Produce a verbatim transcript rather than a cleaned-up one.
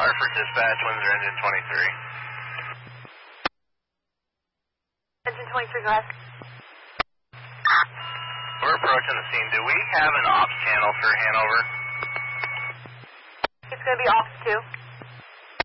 Hartford dispatch, Windsor engine twenty-three. Engine twenty-three, go ahead. We're approaching the scene. Do we have an ops channel for Hanover? It's going to be off two.